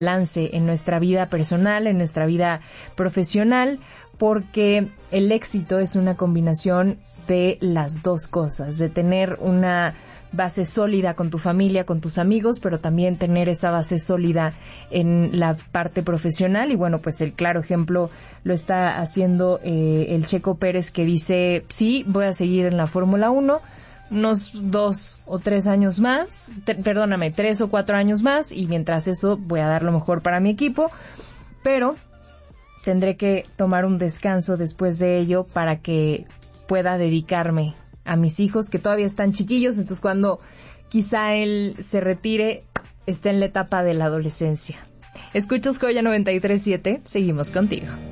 balance en nuestra vida personal, en nuestra vida profesional, porque el éxito es una combinación de las dos cosas, de tener una base sólida con tu familia, con tus amigos, pero también tener esa base sólida en la parte profesional. Y bueno, pues el claro ejemplo lo está haciendo el Checo Pérez, que dice, sí, voy a seguir en la Fórmula 1, unos 2 o 3 años más, 3 o 4 años más, y mientras eso voy a dar lo mejor para mi equipo, pero tendré que tomar un descanso después de ello para que pueda dedicarme a mis hijos, que todavía están chiquillos. Entonces, cuando quizá él se retire, esté en la etapa de la adolescencia. Escuchas Joya 93.7, seguimos contigo.